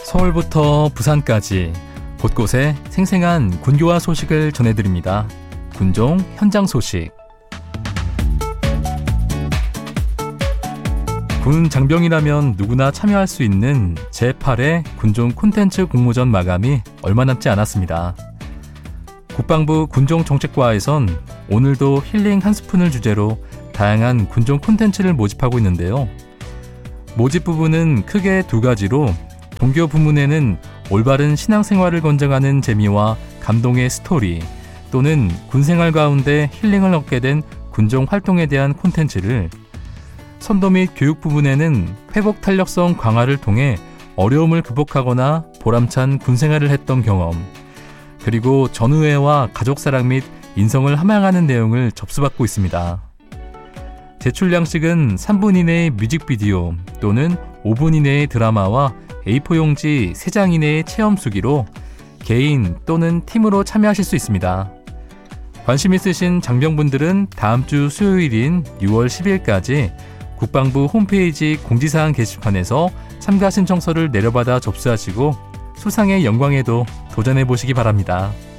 서울부터 부산까지 곳곳에 생생한 군교화 소식을 전해드립니다. 군종 현장 소식. 군 장병이라면 누구나 참여할 수 있는 제8회 군종 콘텐츠 공모전 마감이 얼마 남지 않았습니다. 국방부 군종정책과에선 오늘도 힐링 한 스푼을 주제로 다양한 군종 콘텐츠를 모집하고 있는데요. 모집 부분은 크게 두 가지로 동교 부문에는 올바른 신앙생활을 권장하는 재미와 감동의 스토리 또는 군생활 가운데 힐링을 얻게 된 군종 활동에 대한 콘텐츠를, 선도 및 교육 부분에는 회복 탄력성 강화를 통해 어려움을 극복하거나 보람찬 군생활을 했던 경험, 그리고 전우회와 가족사랑 및 인성을 함양하는 내용을 접수받고 있습니다. 제출 양식은 3분 이내의 뮤직비디오 또는 5분 이내의 드라마와 A4 용지 3장 이내의 체험수기로 개인 또는 팀으로 참여하실 수 있습니다. 관심 있으신 장병분들은 다음 주 수요일인 6월 10일까지 국방부 홈페이지 공지사항 게시판에서 참가 신청서를 내려받아 접수하시고 수상의 영광에도 도전해보시기 바랍니다.